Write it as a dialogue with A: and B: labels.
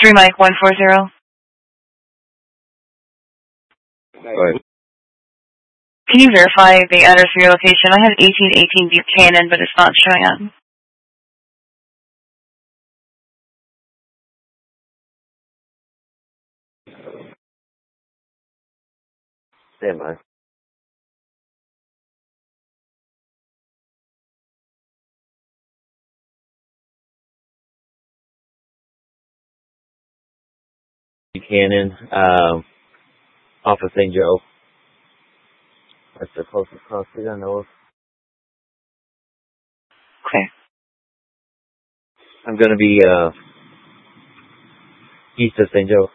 A: 3 Mike 140.
B: Right.
A: Can you verify the address of your location? I have 1818 Buchanan, but it's not showing up.
B: Stand by. Buchanan, off of St. Joe. That's the closest crossing I know of.
A: Okay.
B: I'm going to be east of St. Joe.